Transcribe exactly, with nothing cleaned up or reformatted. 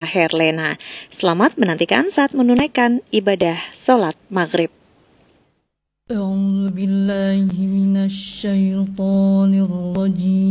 Herlena. Selamat menantikan saat menunaikan ibadah sholat maghrib. أعوذ بالله من الشيطان الرجيم